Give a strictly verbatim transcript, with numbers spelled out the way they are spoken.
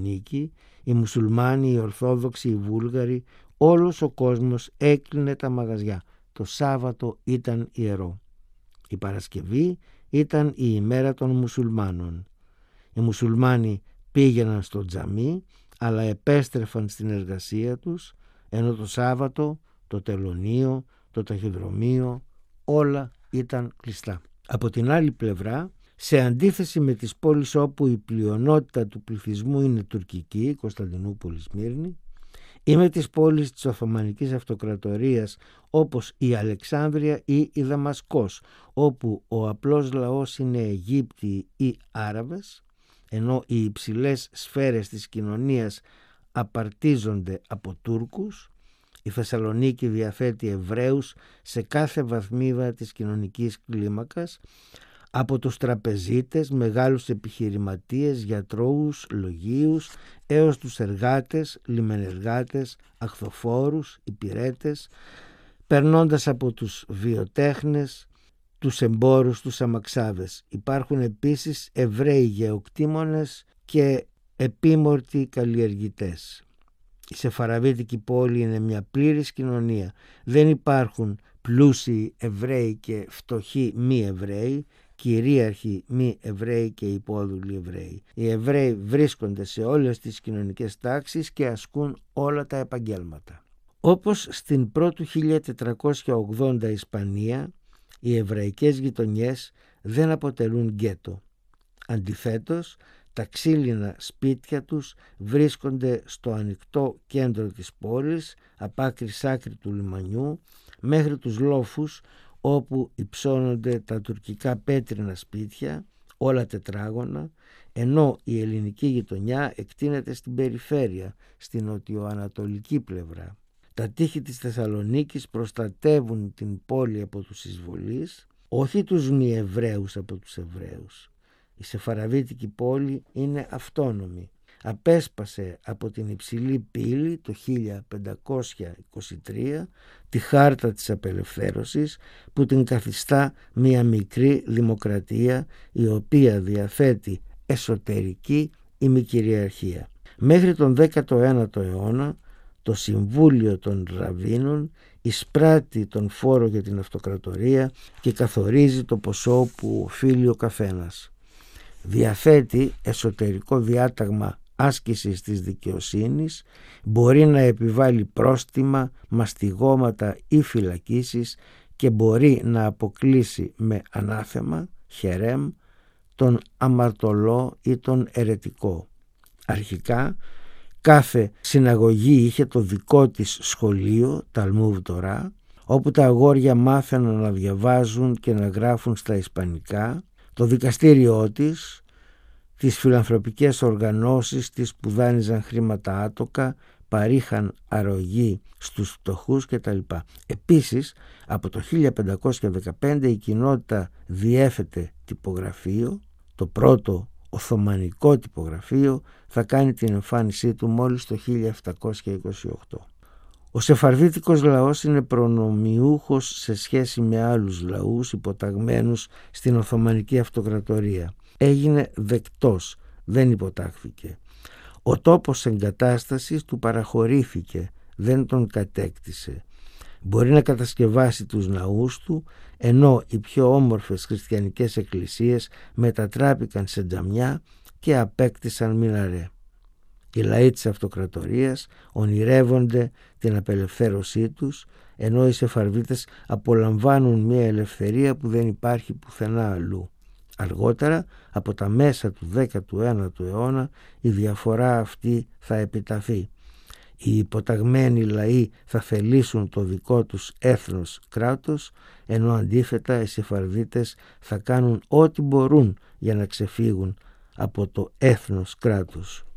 Θεσσαλονίκη, οι μουσουλμάνοι, οι Ορθόδοξοι, οι Βούλγαροι, όλος ο κόσμος έκλεινε τα μαγαζιά. Το Σάββατο ήταν ιερό. Η Παρασκευή ήταν η ημέρα των μουσουλμάνων. Οι μουσουλμάνοι πήγαιναν στο τζαμί, αλλά επέστρεφαν στην εργασία τους, ενώ το Σάββατο το τελωνείο, το ταχυδρομείο, όλα ήταν κλειστά. Από την άλλη πλευρά, σε αντίθεση με τις πόλεις όπου η πλειονότητα του πληθυσμού είναι τουρκική, Κωνσταντινούπολη, Σμύρνη, ή με τις πόλεις της Οθωμανικής Αυτοκρατορίας όπως η Αλεξάνδρεια ή η Δαμασκός, όπου ο απλός λαός είναι Αιγύπτιοι ή Άραβες, ενώ οι υψηλές σφαίρες της κοινωνίας απαρτίζονται από Τούρκους. Η Θεσσαλονίκη διαθέτει Εβραίους σε κάθε βαθμίδα της κοινωνικής κλίμακας, από τους τραπεζίτες, μεγάλους επιχειρηματίες, γιατρούς, λογίους, έως τους εργάτες, λιμενεργάτες, αχθοφόρους, υπηρέτες, περνώντας από τους βιοτέχνες, τους εμπόρους, τους αμαξάδες. Υπάρχουν επίσης Εβραίοι γεωκτήμονες και επίμορτοι καλλιεργητές. Η Σεφαραβίτικη πόλη είναι μια πλήρης κοινωνία. Δεν υπάρχουν πλούσιοι Εβραίοι και φτωχοί μη Εβραίοι, κυρίαρχοι μη Εβραίοι και υπόδουλοι Εβραίοι. Οι Εβραίοι βρίσκονται σε όλες τις κοινωνικές τάξεις και ασκούν όλα τα επαγγέλματα. Όπως στην πρώτου χίλια τετρακόσια ογδόντα Ισπανία, οι εβραϊκές γειτονιές δεν αποτελούν γκέτο. Αντιθέτως, τα ξύλινα σπίτια τους βρίσκονται στο ανοιχτό κέντρο της πόλης, απ' άκρη σ' άκρη του λιμανιού, μέχρι τους λόφους όπου υψώνονται τα τουρκικά πέτρινα σπίτια, όλα τετράγωνα, ενώ η ελληνική γειτονιά εκτείνεται στην περιφέρεια, στην νοτιοανατολική πλευρά. Τα τείχη της Θεσσαλονίκης προστατεύουν την πόλη από τους εισβολείς, όχι τους μη Εβραίους από τους Εβραίους. Η Σεφαραβίτικη πόλη είναι αυτόνομη. Απέσπασε από την υψηλή πύλη το χίλια πεντακόσια είκοσι τρία τη χάρτα της απελευθέρωσης που την καθιστά μια μικρή δημοκρατία η οποία διαθέτει εσωτερική ημικυριαρχία. Μέχρι τον δέκατο ένατο αιώνα το Συμβούλιο των Ραββίνων εισπράττει τον φόρο για την αυτοκρατορία και καθορίζει το ποσό που οφείλει ο καθένας. Διαθέτει εσωτερικό διάταγμα άσκησης της δικαιοσύνης, μπορεί να επιβάλλει πρόστιμα, μαστιγώματα ή φυλακίσεις και μπορεί να αποκλείσει με ανάθεμα, χερέμ, τον αμαρτωλό ή τον αιρετικό. Αρχικά, κάθε συναγωγή είχε το δικό της σχολείο, Ταλμούδ Τορά, όπου τα αγόρια μάθαιναν να διαβάζουν και να γράφουν στα ισπανικά. Το δικαστήριό της, τις φιλανθρωπικές οργανώσεις της που δάνειζαν χρήματα άτοκα, παρήχαν αρρωγή στους φτωχούς κτλ. Επίσης, από το χίλια πεντακόσια δεκαπέντε η κοινότητα διέθετε τυπογραφείο, το πρώτο Οθωμανικό τυπογραφείο θα κάνει την εμφάνισή του μόλις το χίλια επτακόσια είκοσι οκτώ. Ο σεφαρδίτικος λαός είναι προνομιούχος σε σχέση με άλλους λαούς υποταγμένους στην Οθωμανική Αυτοκρατορία. Έγινε δεκτός, δεν υποτάχθηκε. Ο τόπος εγκατάστασης του παραχωρήθηκε, δεν τον κατέκτησε. Μπορεί να κατασκευάσει τους ναούς του, ενώ οι πιο όμορφες χριστιανικές εκκλησίες μετατράπηκαν σε τζαμιά και απέκτησαν μιναρέ. Οι λαοί της αυτοκρατορίας ονειρεύονται την απελευθέρωσή τους, ενώ οι Σεφαρδίτες απολαμβάνουν μια ελευθερία που δεν υπάρχει πουθενά αλλού. Αργότερα, από τα μέσα του δέκατου ένατου αιώνα, η διαφορά αυτή θα επιταθεί. Οι υποταγμένοι λαοί θα θελήσουν το δικό τους έθνος κράτος, ενώ αντίθετα οι Σεφαρδίτες θα κάνουν ό,τι μπορούν για να ξεφύγουν από το έθνος κράτους.